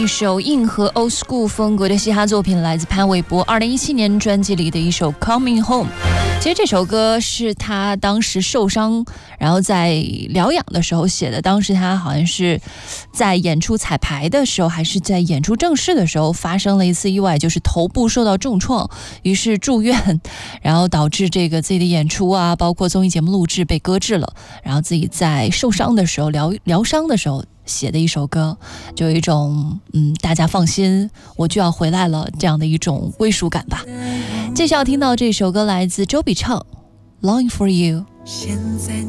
一首硬核 old school 风格的嘻哈作品，来自潘玮柏2017年专辑里的一首 Coming Home。其实这首歌是他当时受伤，然后在疗养的时候写的。当时他好像是在演出彩排的时候，还是在演出正式的时候发生了一次意外，就是头部受到重创，于是住院，然后导致这个自己的演出啊，包括综艺节目录制被搁置了。然后自己在受伤的时候疗伤的时候写的一首歌，就有一种大家放心，我就要回来了这样的一种归属感吧。接下来听到这首歌来自周笔畅 Longing for You。